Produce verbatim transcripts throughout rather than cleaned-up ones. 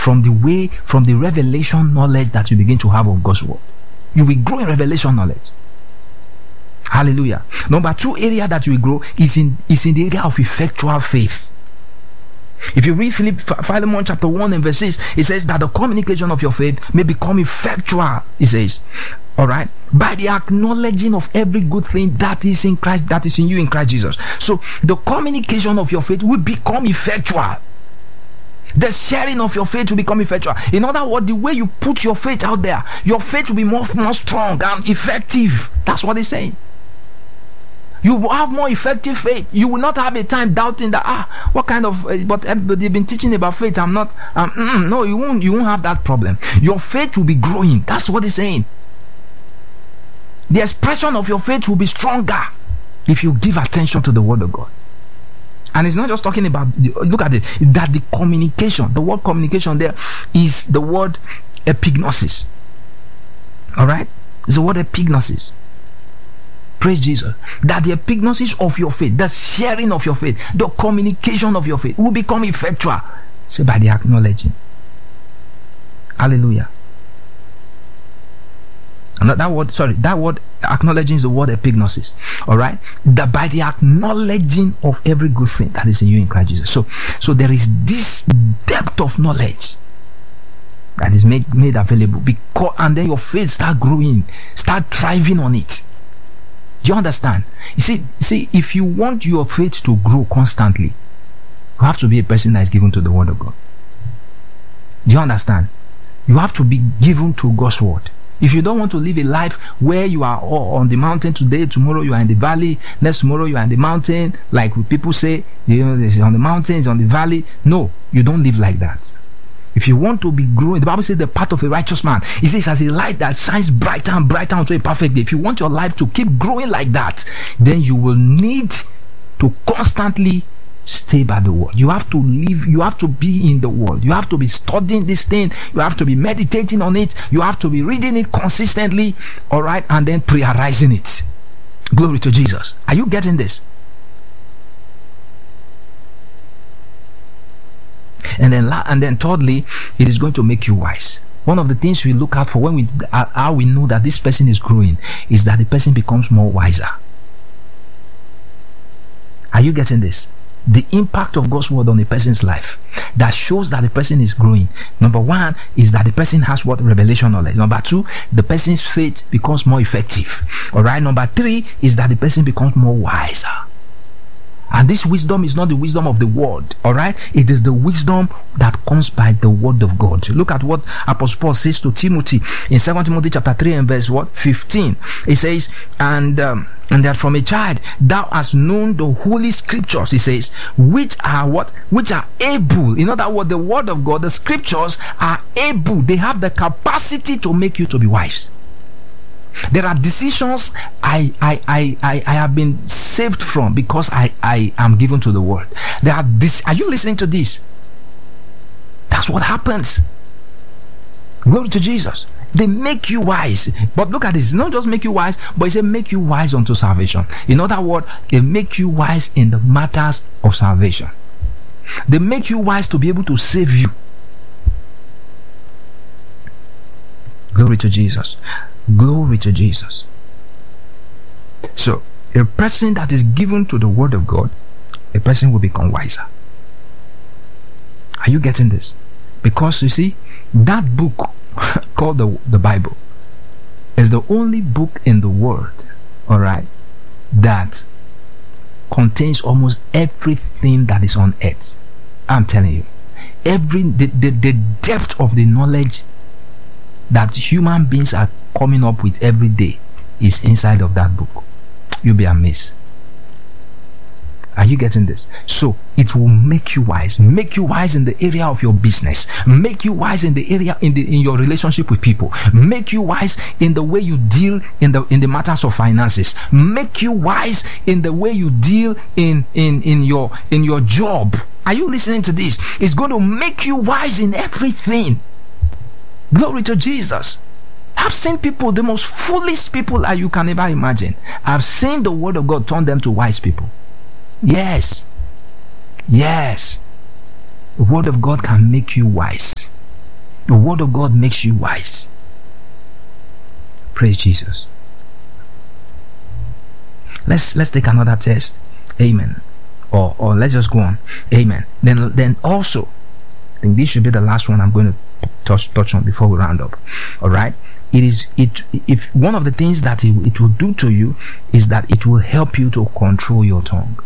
from the way, from the revelation knowledge that you begin to have of God's word. You will grow in revelation knowledge. Hallelujah. Number two area that you will grow is in is in the area of effectual faith. If you read Philip, Philemon chapter one and verse six, it says that the communication of your faith may become effectual. It says, all right, by the acknowledging of every good thing that is in Christ, that is in you in Christ Jesus. So the communication of your faith will become effectual. The sharing of your faith will become effectual. In other words, the way you put your faith out there, your faith will be more, more strong and effective. That's what it's saying. You will have more effective faith. You will not have a time doubting that, ah, what kind of, uh, but uh, they've been teaching about faith. I'm not, um, mm, no, you won't, you won't have that problem. Your faith will be growing. That's what it's saying. The expression of your faith will be stronger if you give attention to the word of God. And it's not just talking about, look at it, that the communication, the word communication there is the word epignosis. All right? It's the word epignosis. Praise Jesus. That the epignosis of your faith, the sharing of your faith, the communication of your faith will become effectual. Say by the acknowledging. Hallelujah. And that word, sorry, that word acknowledging is the word epignosis. All right, that by the acknowledging of every good thing that is in you in Christ Jesus. So, so there is this depth of knowledge that is made made available, because, and then your faith start growing, start thriving on it. Do you understand? You see, see, if you want your faith to grow constantly, you have to be a person that is given to the word of God. Do you understand? You have to be given to God's word. If you don't want to live a life where you are on the mountain today, tomorrow you are in the valley, next tomorrow you are in the mountain, like people say, you know, it's on the mountain, it's on the valley. No, you don't live like that. If you want to be growing, the Bible says the path of a righteous man, it says as a light that shines brighter and brighter unto a perfect day. If you want your life to keep growing like that, then you will need to constantly stay by the word. You have to live, you have to be in the word. You have to be studying this thing. You have to be meditating on it. You have to be reading it consistently. All right, and then prioritizing it. Glory to Jesus. Are you getting this? And then, and then thirdly, it is going to make you wise. One of the things we look out for when we, uh, how we know that this person is growing, is that the person becomes more wiser. Are you getting this? The impact of God's word on a person's life that shows that the person is growing. Number one is that the person has what? Revelation knowledge. Number two, the person's faith becomes more effective. All right. Number three is that the person becomes more wiser. And this wisdom is not the wisdom of the world, all right? It is the wisdom that comes by the word of God. Look at what Apostle Paul says to Timothy in Second Timothy chapter three and verse what? fifteen. He says, and um, and that from a child thou hast known the holy scriptures, he says, which are what? Which are able. In other words, the word of God, the scriptures are able. They have the capacity to make you to be wise. There are decisions I, I I I I have been saved from because I I am given to the word. There are this. Are you listening to this? That's what happens. Glory to Jesus. They make you wise. But look at this. Not just make you wise, but it says make you wise unto salvation. In other words, they make you wise in the matters of salvation. They make you wise to be able to save you. Glory to Jesus. Glory to Jesus. So, a person that is given to the word of God, a person will become wiser. Are you getting this? Because you see, that book called the, the Bible is the only book in the world, all right, that contains almost everything that is on earth. I'm telling you, every the, the, the depth of the knowledge that human beings are coming up with every day is inside of that book. You'll be amazed. Are you getting this? So it will make you wise. Make you wise in the area of your business. Make you wise in the area in the in your relationship with people. Make you wise in the way you deal in the in the matters of finances. Make you wise in the way you deal in in in your in your job. Are you listening to this? It's going to make you wise in everything. Glory to Jesus. I've seen people, the most foolish people that you can ever imagine. I've seen the word of God turn them to wise people. Yes. Yes. The word of God can make you wise. The word of God makes you wise. Praise Jesus. Let's let's take another test. Amen. Or or let's just go on. Amen. Then then also, I think this should be the last one I'm going to touch touch on before we round up. All right. It is it if one of the things that it, it will do to you is that it will help you to control your tongue.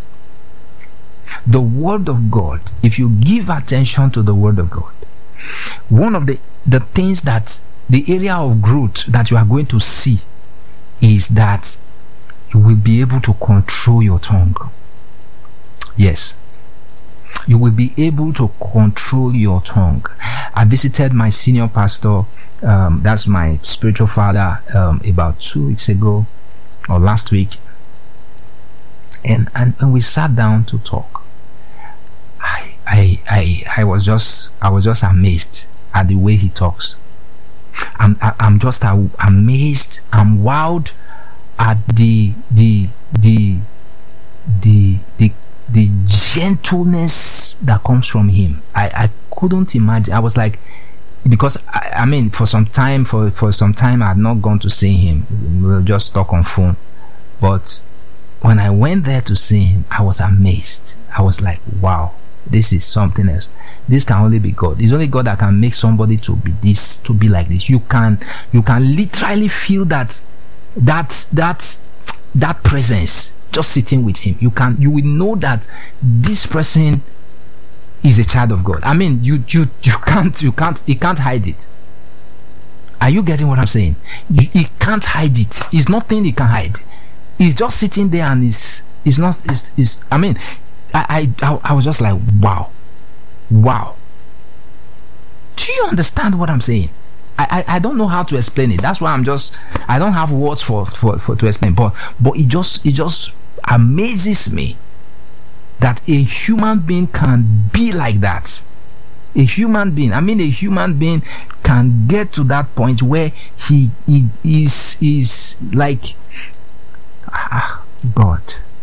The word of God, if you give attention to the word of God, one of the the things that the area of growth that you are going to see is that you will be able to control your tongue. Yes, you will be able to control your tongue. I visited my senior pastor, um, that's my spiritual father, um, about two weeks ago or last week, and, and and we sat down to talk. I I I I was just I was just amazed at the way he talks. I'm I, I'm just uh, amazed. I'm wowed at the the the the the the gentleness that comes from him. I I couldn't imagine. I was like, because I, I mean for some time for for some time I had not gone to see him. We were just talk on phone, but when I went there to see him, I was amazed. I was like, wow, this is something else. This can only be God. It's only God that can make somebody to be this, to be like this. You can you can literally feel that that that that presence just sitting with him. You can you will know that this person is a child of God. I mean, you you you can't you can't he can't hide it. Are you getting what I'm saying? You, he can't hide it. It's nothing he can hide. He's just sitting there and is is not is is I mean, I, I I was just like, wow, wow. Do you understand what I'm saying? I, I I don't know how to explain it. That's why I'm just I don't have words for for, for to explain. But but it just it just amazes me that a human being can be like that. A human being, I mean, a human being can get to that point where he he is is like, ah, God.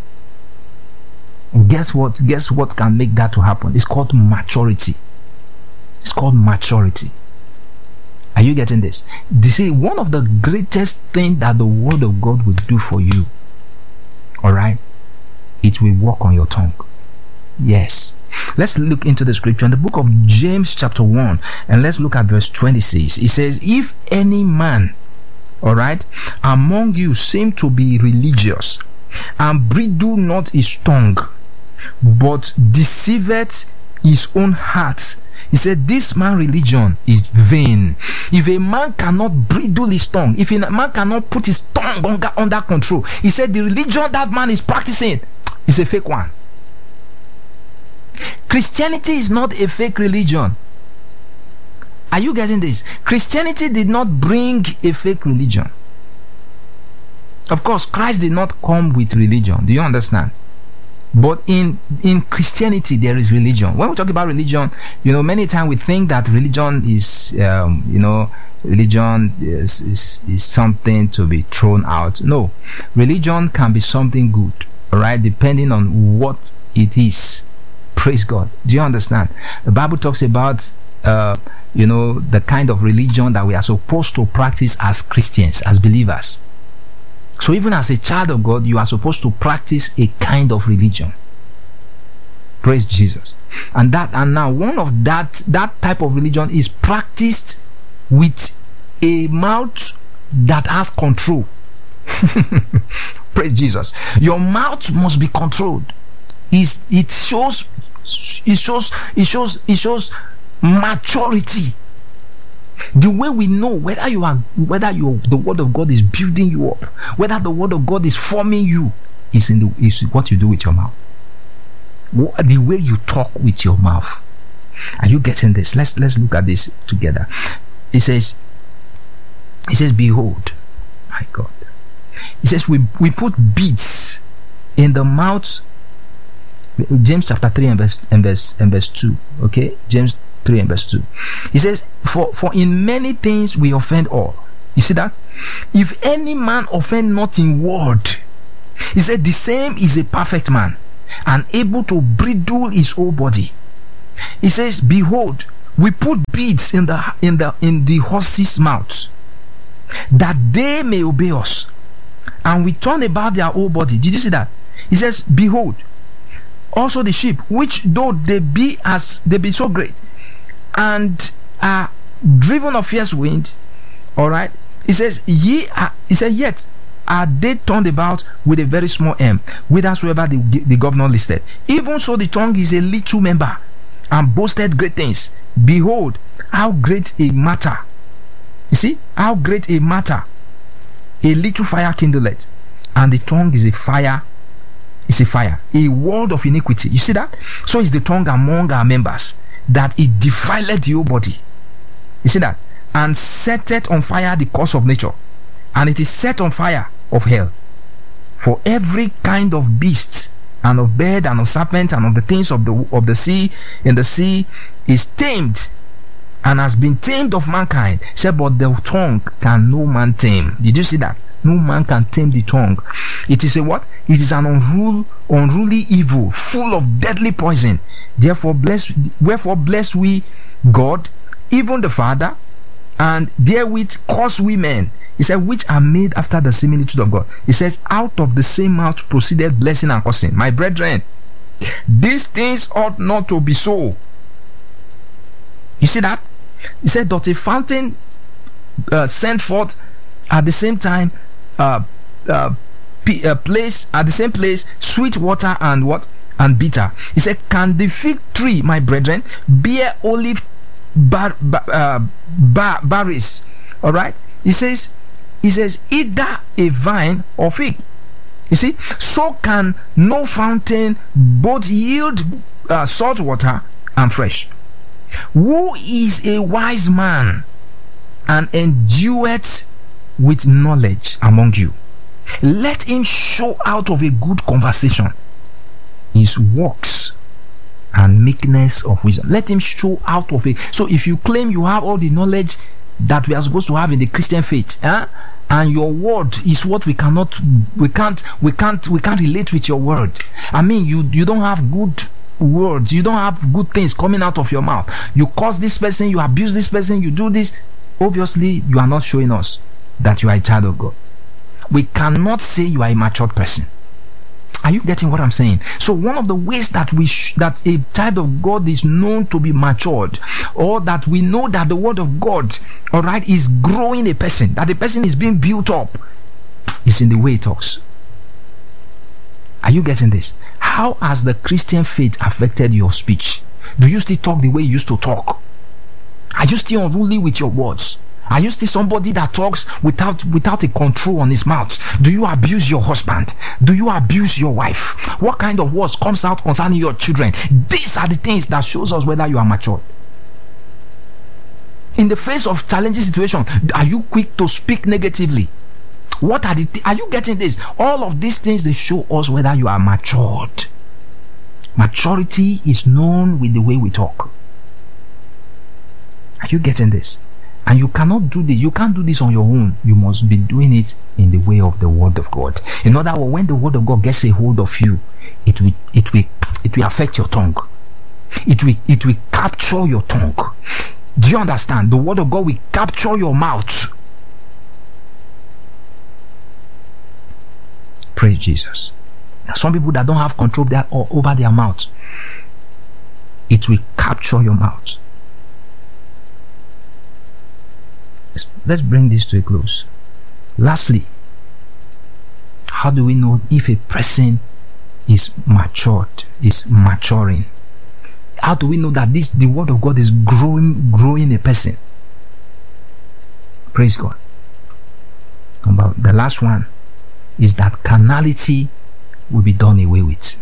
And guess what? Guess what can make that to happen? It's called maturity. It's called maturity. Are you getting this? This is one of the greatest things that the word of God will do for you. Alright? It will work on your tongue. Yes. Let's look into the scripture in the book of James chapter one, and let's look at verse twenty-six. It says, if any man, alright, among you seem to be religious, and bridle not his tongue, but deceiveth his own heart, he said, this man religion is vain. If a man cannot bridle his tongue, if a man cannot put his tongue under, under control, he said the religion that man is practicing is a fake one. Christianity is not a fake religion. Are you getting this? Christianity did not bring a fake religion. Of course, Christ did not come with religion. Do you understand? But in in Christianity there is religion. When we talk about religion, you know, many times we think that religion is um, you know religion is, is is something to be thrown out. No, religion can be something good, all right, depending on what it is. Praise God. Do you understand? The Bible talks about uh, you know the kind of religion that we are supposed to practice as Christians, as believers. So even as a child of God, you are supposed to practice a kind of religion. Praise Jesus. And that and now one of that that type of religion is practiced with a mouth that has control. Praise Jesus. Your mouth must be controlled. Is it shows it shows it shows it shows maturity. The way we know whether you are whether you the word of God is building you up, whether the word of God is forming you, is in the is what you do with your mouth. The way you talk with your mouth. Are you getting this? Let's let's look at this together. It says, it says, behold, my God. It says we we put beads in the mouth. James chapter three and verse and verse and verse two. Okay, James three and verse two. He says, for for in many things we offend all. You see that? If any man offend not in word, he said, the same is a perfect man, and able to bridle his whole body. He says, behold, we put beads in the in the in the horses' mouths, that they may obey us, and we turn about their whole body. Did you see that? He says, behold, also the sheep, which though they be as they be so great, and are driven of fierce wind, all right. He says, ye are. He said, yet are they turned about with a very small m, whithersoever the, the governor listed. Even so, the tongue is a little member, and boasted great things. Behold, how great a matter. You see, how great a matter a little fire kindleth, and the tongue is a fire. It's a fire, a world of iniquity. You see that? So is the tongue among our members, that it defileth the whole body. You see that? And setteth on fire the course of nature, and it is set on fire of hell. For every kind of beast, and of bird, and of serpent, and of the things of the of the sea in the sea is tamed, and has been tamed of mankind. Said, but the tongue can no man tame. Did you see that? No man can tame the tongue. It is a what? It is an unruly, unruly evil, full of deadly poison. Therefore, bless, wherefore bless we God, even the Father, and therewith curse we men. He said, which are made after the similitude of God. He says, out of the same mouth proceeded blessing and cursing. My brethren, these things ought not to be so. You see that? He said, doth a fountain uh, send forth at the same time uh, uh, p- uh, place at the same place sweet water and what and bitter? He said, can the fig tree, my brethren, bear olive bar, bar, uh, bar, berries? All right. He says, he says, either a vine or fig. You see, so can no fountain both yield uh, salt water and fresh. Who is a wise man and endureth with knowledge among you? Let him show out of a good conversation his works and meekness of wisdom. Let him show out of it. So if you claim you have all the knowledge that we are supposed to have in the Christian faith, eh? and your word is what we cannot we can't we can't we can't relate with your word. I mean, you you don't have good words, you don't have good things coming out of your mouth. You curse this person, you abuse this person, you do this. Obviously, you are not showing us that you are a child of God. We cannot say you are a matured person. Are you getting what I'm saying? So one of the ways that we sh- that a child of God is known to be matured, or that we know that the word of God, all right, is growing a person, that the person is being built up, is in the way he talks. Are you getting this? How has the Christian faith affected your speech? Do you still talk the way you used to talk? Are you still unruly with your words? Are you still somebody that talks without without a control on his mouth? Do you abuse your husband? Do you abuse your wife? What kind of words comes out concerning your children? These are the things that shows us whether you are mature. In the face of challenging situation, are you quick to speak negatively? What are the th- are you getting this? All of these things, they show us whether you are matured. Maturity is known with the way we talk. Are you getting this? And you cannot do this. You can't do this on your own. You must be doing it in the way of the word of God. In other words, when the word of God gets a hold of you, it will it will it will affect your tongue. It will it will capture your tongue. Do you understand? The word of God will capture your mouth. Praise Jesus. Now, some people that don't have control there or over their mouth, it will capture your mouth. Let's, let's bring this to a close. Lastly, how do we know if a person is matured, is maturing? How do we know that this the word of God is growing, growing a person? Praise God. Number, the last one is that carnality will be done away with.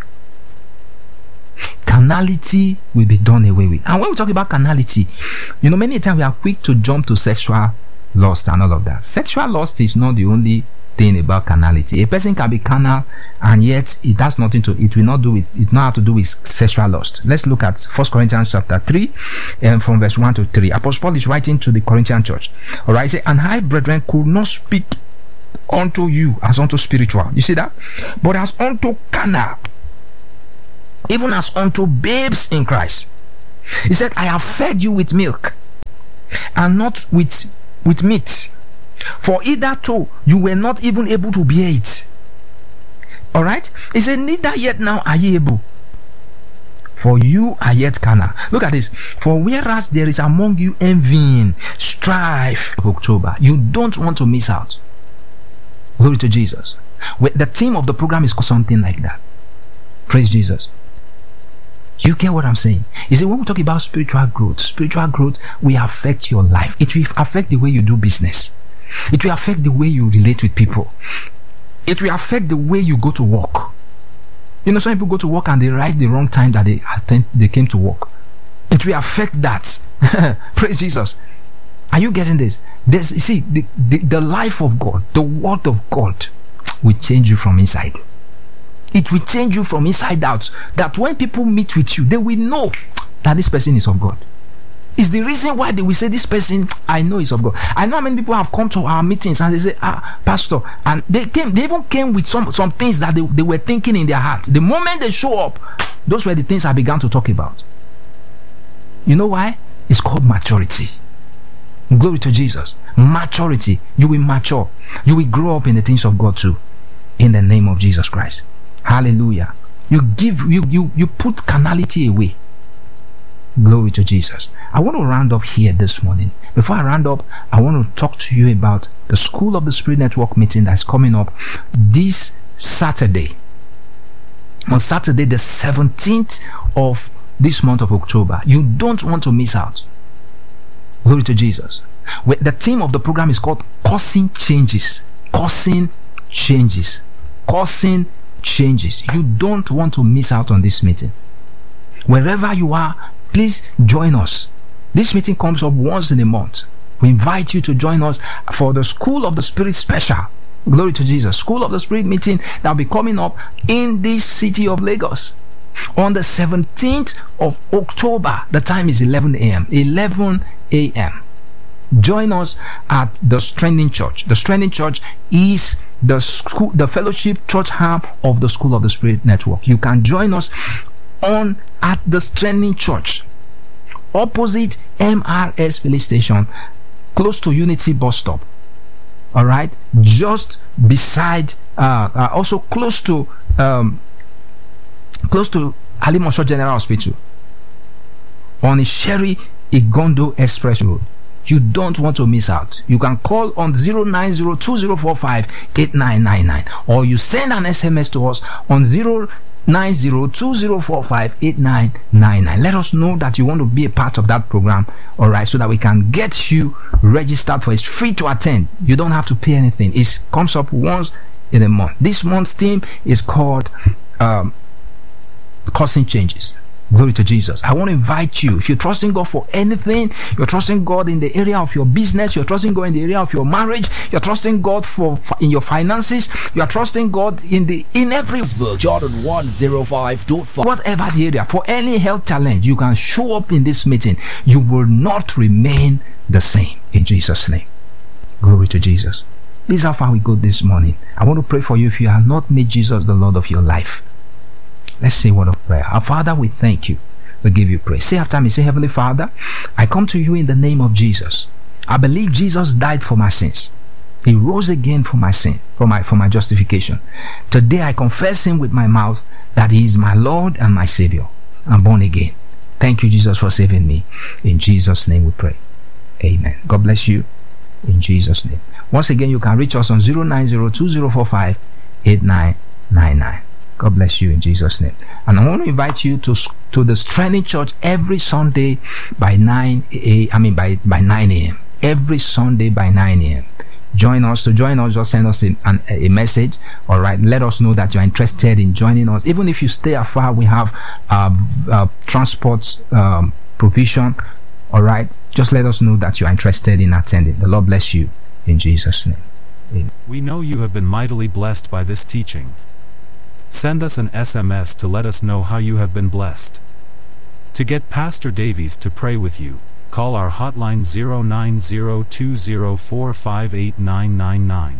Carnality will be done away with. And when we talk about carnality, you know, many times we are quick to jump to sexual lust and all of that. Sexual lust is not the only thing about carnality. A person can be carnal and yet it has nothing to it will not do with it not have to do with sexual lust. Let's look at First Corinthians chapter three and from verse one to three. Apostle Paul is writing to the Corinthian church. All right, say, and I, brethren, could not speak unto you as unto spiritual. You see that? But as unto carnal, even as unto babes in Christ. He said, I have fed you with milk and not with, with meat. For hitherto you were not even able to bear it. Alright? He said, neither yet now are ye able. For you are yet carnal. Look at this. For whereas there is among you envying, strife of October, you don't want to miss out. Glory to Jesus. The theme of the program is something like that. Praise Jesus. You get what I'm saying? You see, when we talk about spiritual growth, spiritual growth will affect your life. It will affect the way you do business. It will affect the way you relate with people. It will affect the way you go to work. You know, some people go to work and they write the wrong time that they attend, they came to work. It will affect that. Praise Jesus. Are you getting this? There's, you see, the, the, the life of God, the word of God will change you from inside. It will change you from inside out. That when people meet with you, they will know that this person is of God. It's the reason why they will say, this person I know is of God. I know how many people have come to our meetings and they say, ah, pastor, and they came, they even came with some, some things that they, they were thinking in their heart. The moment they show up, those were the things I began to talk about. You know why? It's called maturity. Glory to Jesus. Maturity. You will mature. You will grow up in the things of God too. In the name of Jesus Christ. Hallelujah. You give, you, you, you put carnality away. Glory to Jesus. I want to round up here this morning. Before I round up, I want to talk to you about the School of the Spirit Network meeting that's coming up this Saturday. On Saturday, the seventeenth of this month of October. You don't want to miss out. Glory to Jesus. The theme of the program is called Causing Changes. Causing Changes. Causing Changes. You don't want to miss out on this meeting. Wherever you are, please join us. This meeting comes up once in a month. We invite you to join us for the School of the Spirit special. Glory to Jesus. School of the Spirit meeting that will be coming up in this city of Lagos on the seventeenth of October. The time is eleven a.m. eleven a.m. Join us at the Strengthening Church. The Strengthening Church is the school, the fellowship church arm of the School of the Spirit Network. You can join us on at the Strengthening Church, opposite M R S filling station, close to Unity bus stop. All right, just beside, uh, uh also close to, um, close to Alimosho General Hospital, on Sherry Igondo Express Road. You don't want to miss out. You can call on zero nine zero two zero four five eight nine nine nine, or you send an S M S to us on zero nine zero two zero four five eight nine nine nine. Let us know that you want to be a part of that program, all right, so that we can get you registered for it. It's free to attend. You don't have to pay anything. It comes up once in a month. This month's theme is called um, Causing Changes. Glory to Jesus. I want to invite you, if you're trusting God for anything, you're trusting God in the area of your business, you're trusting God in the area of your marriage, you're trusting God for in your finances, you're trusting God in the in every Facebook, Jordan one oh five point five, whatever the area, for any health challenge, you can show up in this meeting. You will not remain the same, in Jesus' name. Glory to Jesus. This is how far we go this morning. I want to pray for you if you have not made Jesus the Lord of your life. Let's say a word of prayer. Our Father, we thank you. We give you praise. Say after me, say, Heavenly Father, I come to you in the name of Jesus. I believe Jesus died for my sins. He rose again for my sin, for my for my justification. Today I confess him with my mouth that he is my Lord and my Savior. I'm born again. Thank you, Jesus, for saving me. In Jesus' name we pray. Amen. God bless you. In Jesus' name. Once again, you can reach us on zero nine zero two zero four five eight nine nine nine. God bless you in Jesus' name. And I want to invite you to to the Strengthening Church every Sunday by nine a. I mean by by nine a.m. Every Sunday by nine a.m. Join us. To join us, just send us a, an, a message. All right. Let us know that you're interested in joining us. Even if you stay afar, we have uh, uh, transport um, provision. All right. Just let us know that you're interested in attending. The Lord bless you in Jesus' name. Amen. We know you have been mightily blessed by this teaching. Send us an S M S to let us know how you have been blessed. To get Pastor Davies to pray with you, call our hotline zero nine zero two zero four five eight nine nine nine.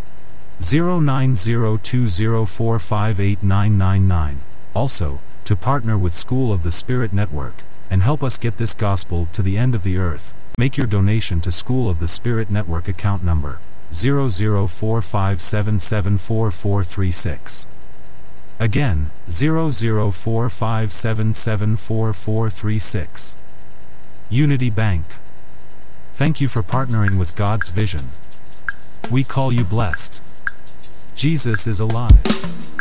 zero nine zero two zero four five eight nine nine nine. Also, to partner with School of the Spirit Network, and help us get this gospel to the end of the earth. Make your donation to School of the Spirit Network account number zero zero four five seven seven four four three six. Again, zero zero four five seven seven four four three six. Unity Bank. Thank you for partnering with God's vision. We call you blessed. Jesus is alive.